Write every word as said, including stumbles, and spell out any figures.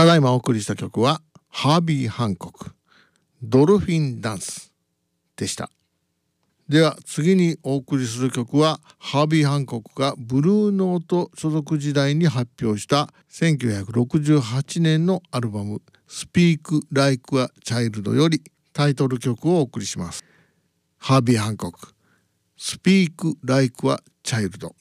だいまお送りした曲はハービー・ハンコックドルフィンダンスでした。では次にお送りする曲はハービー・ハンコックがブルーノート所属時代に発表したせんきゅうひゃくろくじゅうはちねんのアルバム Speak Like a Child よりタイトル曲をお送りします。ハービー・ハンコック Speak Like a Child。